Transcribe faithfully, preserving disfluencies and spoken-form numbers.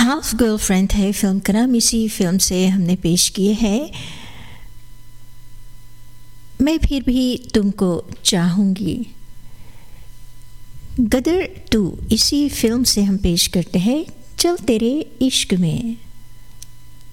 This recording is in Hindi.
हाफ गर्लफ्रेंड है फिल्म का नाम। इसी फिल्म से हमने पेश किए हैं मैं फिर भी तुमको चाहूँगी। गदर टू इसी फिल्म से हम पेश करते हैं चल तेरे इश्क में।